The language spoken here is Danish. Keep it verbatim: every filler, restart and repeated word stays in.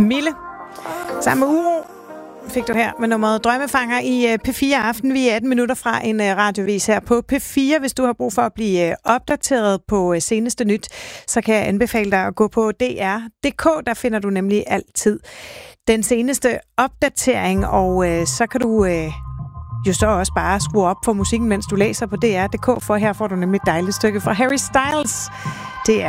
Mille. Sammen med Uro fik du her med nummeret Drømmefanger i P fire Aften. Vi er atten minutter fra en radiovis her på P fire. Hvis du har brug for at blive opdateret på seneste nyt, så kan jeg anbefale dig at gå på D R punktum D K. Der finder du nemlig altid den seneste opdatering, og øh, så kan du øh, jo så også bare skrue op for musikken, mens du læser på D R punktum D K, for her får du nemlig et dejligt stykke fra Harry Styles. Det er